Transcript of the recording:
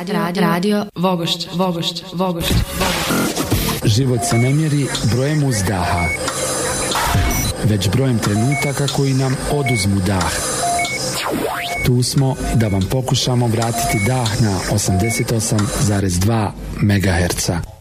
Radio Vogošća. Život se ne mjeri brojem uzdaha, već brojem trenutaka koji nam oduzmu dah. Tu smo da vam pokušamo vratiti dah na 88,2 MHz.